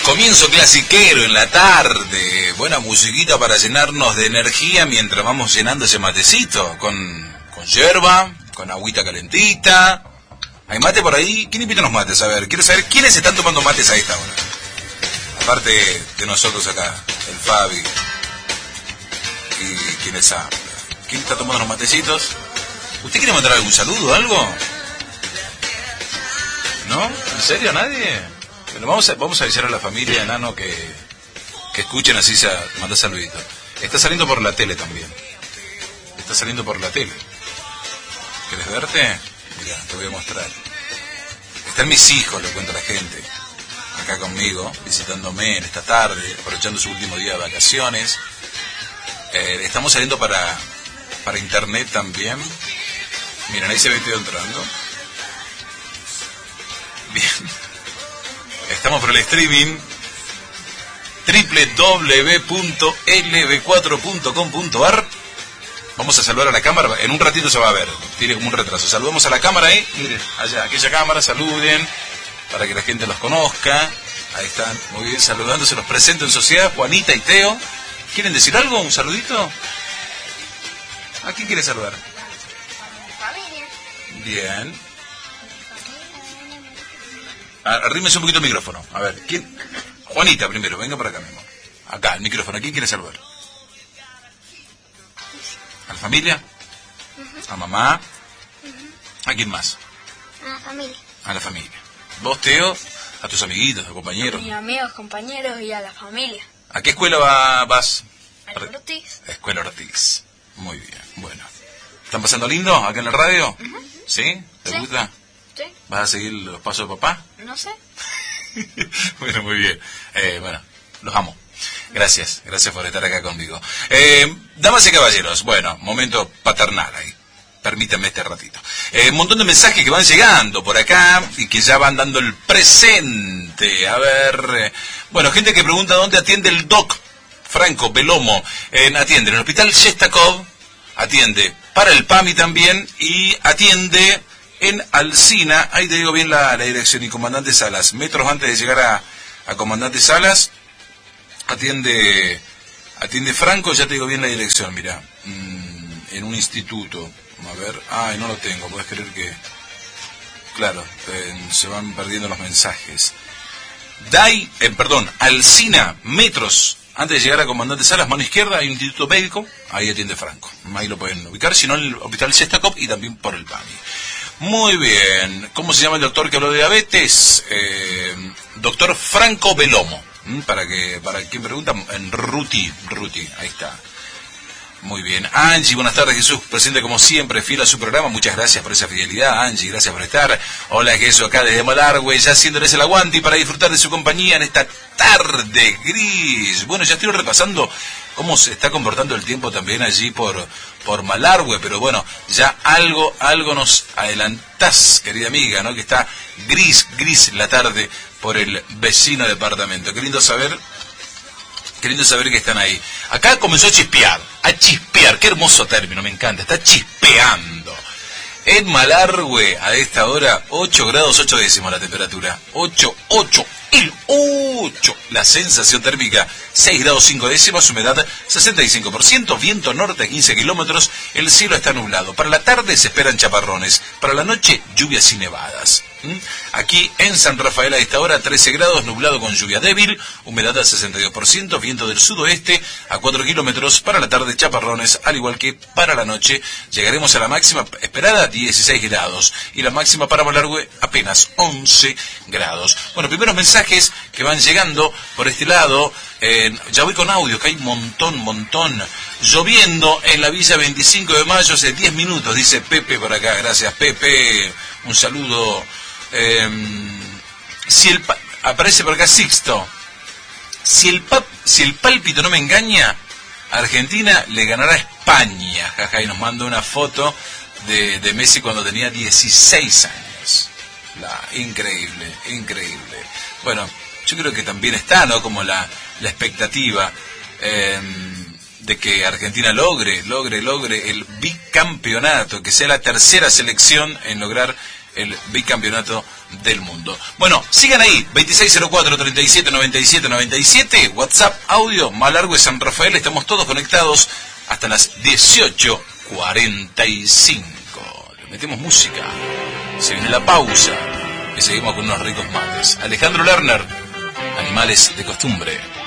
Comienzo clasiquero en la tarde, buena musiquita para llenarnos de energía mientras vamos llenando ese matecito, con yerba, con agüita calentita. ¿Hay mate por ahí? ¿Quién invita los mates? A ver, quiero saber quiénes están tomando mates a esta hora. Aparte de nosotros acá, el Fabi y quienes hablan. ¿Quién está tomando los matecitos? ¿Usted quiere mandar algún saludo o algo? ¿No? ¿En serio? ¿Nadie? Bueno, vamos a avisar a la familia, Nano, que escuchen, así se manda saluditos. Está saliendo por la tele también. Está saliendo por la tele. ¿Querés verte? Mirá, te voy a mostrar. Están mis hijos, le cuento a la gente. Acá conmigo, visitándome en esta tarde, aprovechando su último día de vacaciones. Estamos saliendo para internet también. Miren, ahí se ve el video entrando. Bien. Estamos por el streaming www.lb4.com.ar. Vamos a saludar a la cámara. En un ratito se va a ver. Tiene como un retraso. Saludamos a la cámara ahí. Miren, allá, aquella cámara, saluden para que la gente los conozca. Ahí están, muy bien, saludándose. Los presento en sociedad, Juanita y Teo. ¿Quieren decir algo? ¿Un saludito? ¿A quién quiere saludar? Familia. Bien. Arrímese un poquito el micrófono. A ver, ¿quién? Juanita primero, venga para acá mismo. Acá, el micrófono. ¿A quién quiere saludar? ¿A la familia? ¿A mamá? ¿A quién más? A la familia. A la familia. ¿Vos, Teo? ¿A tus amiguitos, a tus compañeros? A mis amigos, compañeros y a la familia. ¿A qué escuela vas? A la Ortiz. Escuela Ortiz. Muy bien, bueno. ¿Están pasando lindo acá en la radio? ¿Sí? ¿Te gusta? Sí. ¿Vas a seguir los pasos de papá? No sé. Bueno, muy bien. Bueno, los amo. Gracias por estar acá conmigo. Damas y caballeros, bueno, momento paternal ahí. Permítanme este ratito. Un montón de mensajes que van llegando por acá y que ya van dando el presente. A ver, bueno, gente que pregunta dónde atiende el doc Franco Belomo. Atiende en el Hospital Shestakov, atiende para el PAMI también y atiende en Alsina. Ahí te digo bien la dirección. Y Comandante Salas, metros antes de llegar a Comandante Salas, atiende Franco, ya te digo bien la dirección, mirá, en un instituto. A ver, no lo tengo, puedes creer que, claro, se van perdiendo los mensajes. Alsina, metros antes de llegar a Comandante Salas, mano izquierda, hay un instituto médico, ahí atiende Franco, ahí lo pueden ubicar, si no en el Hospital Shestakov y también por el PAMI. Muy bien, ¿cómo se llama el doctor que habló de diabetes? Doctor Franco Belomo, para quien pregunta, en Ruti, ahí está. Muy bien, Angie, buenas tardes, Jesús, presente como siempre, fiel a su programa, muchas gracias por esa fidelidad, Angie, gracias por estar. Hola, Jesús, acá desde Malargüe, ya haciéndoles el aguante y para disfrutar de su compañía en esta tarde gris. Bueno, ya estoy repasando cómo se está comportando el tiempo también allí por Malargüe, pero bueno, ya algo nos adelantás, querida amiga, ¿no? Que está gris la tarde por el vecino departamento. Qué lindo saber que están ahí. Acá comenzó a chispear, qué hermoso término, me encanta, está chispeando. En Malargüe, a esta hora, 8 grados 8 décimos la temperatura, 8, la sensación térmica, 6 grados 5 décimas, humedad 65%, viento norte a 15 kilómetros, el cielo está nublado. Para la tarde se esperan chaparrones, para la noche lluvias y nevadas. Aquí en San Rafael a esta hora 13 grados, nublado con lluvia débil, humedad al 62%, viento del sudoeste a 4 kilómetros, para la tarde chaparrones, al igual que para la noche. Llegaremos a la máxima esperada 16 grados y la máxima para Malargüe apenas 11 grados. Bueno, primeros mensajes que van llegando por este lado. Ya voy con audio, que hay un montón. Lloviendo en la Villa 25 de Mayo hace 10 minutos, dice Pepe por acá. Gracias, Pepe. Un saludo. Aparece por acá Sixto. Si el pálpito no me engaña, Argentina le ganará a España. Jaja, y nos manda una foto de Messi cuando tenía 16 años. Increíble. Bueno, yo creo que también está, ¿no? Como la expectativa de que Argentina logre el bicampeonato, que sea la tercera selección en lograr el bicampeonato del mundo. Bueno, sigan ahí, 2604-3797-97, WhatsApp, audio, más largo de San Rafael, estamos todos conectados hasta las 18:45. Le metemos música, se viene la pausa y seguimos con unos ricos mates. Alejandro Lerner, Animales de Costumbre.